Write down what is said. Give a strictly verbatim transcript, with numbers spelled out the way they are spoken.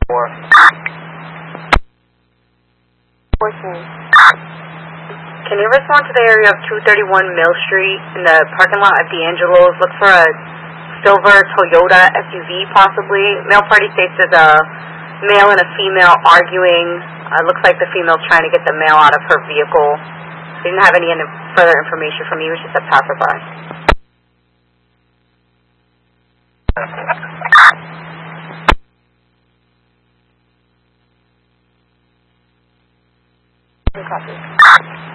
Four. Fourteen. Can you respond to the area of two thirty-one Mill Street in the parking lot of D'Angelo's? Look for a silver Toyota S U V, possibly. Mail party states there's a male and a female arguing. Uh, looks like the female's trying to get the male out of her vehicle. We didn't have any further information from you. It was just a passerby. Copy.